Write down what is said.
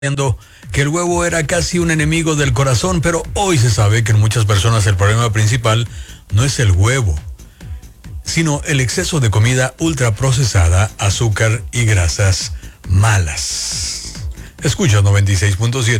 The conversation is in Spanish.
que el huevo era casi un enemigo del corazón, pero hoy se sabe que en muchas personas el problema principal no es el huevo, sino el exceso de comida ultraprocesada, azúcar y grasas malas. Escucha 96.7.